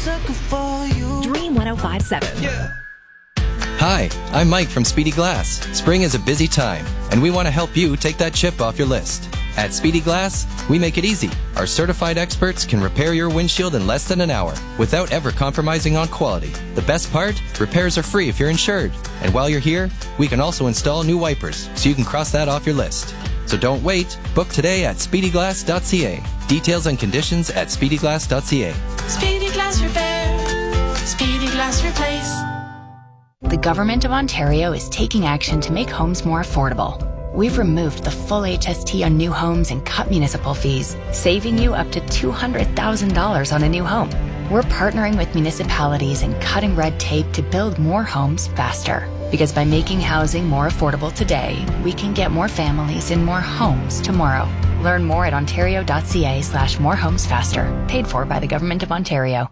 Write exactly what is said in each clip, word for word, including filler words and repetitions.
sucker for you. Dream one oh five point seven. Yeah. Hi, I'm Mike from Speedy Glass. Spring is a busy time, and we want to help you take that chip off your list. At Speedy Glass, we make it easy. Our certified experts can repair your windshield in less than an hour without ever compromising on quality. The best part? Repairs are free if you're insured. And while you're here, we can also install new wipers, so you can cross that off your list. So don't wait. Book today at speedy glass dot c a. Details and conditions at speedy glass dot c a. Speedy Glass Repair. Speedy Glass Replace. The Government of Ontario is taking action to make homes more affordable. We've removed the full H S T on new homes and cut municipal fees, saving you up to two hundred thousand dollars on a new home. We're partnering with municipalities and cutting red tape to build more homes faster. Because by making housing more affordable today, we can get more families in more homes tomorrow. Learn more at ontario.ca slash more homes faster. Paid for by the Government of Ontario.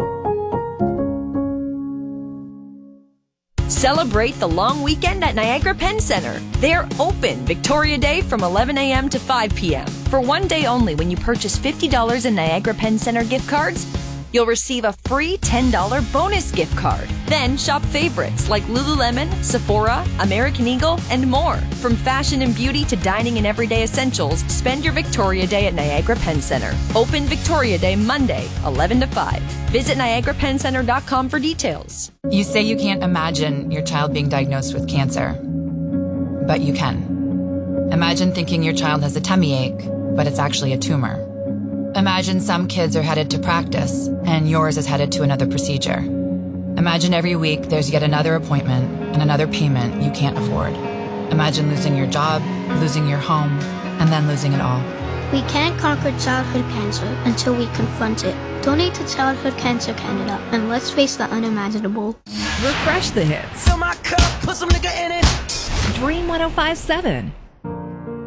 Celebrate the long weekend at Niagara Penn Center. They're open Victoria Day from eleven a.m. to five p.m. For one day only, when you purchase fifty dollars in Niagara Penn Center gift cards, you'll receive a free ten dollars bonus gift card. Then shop favorites like Lululemon, Sephora, American Eagle, and more. From fashion and beauty to dining and everyday essentials, spend your Victoria Day at Niagara Penn Center. Open Victoria Day Monday, eleven to five. Visit niagara penn center dot com for details. You say you can't imagine your child being diagnosed with cancer, but you can. Imagine thinking your child has a tummy ache, but it's actually a tumor. Imagine some kids are headed to practice, and yours is headed to another procedure. Imagine every week there's yet another appointment and another payment you can't afford. Imagine losing your job, losing your home, and then losing it all. We can't conquer childhood cancer until we confront it. Donate to Childhood Cancer Canada, and let's face the unimaginable. Refresh the hits. Fill my cup, put some nigga in it. Dream one oh five point seven.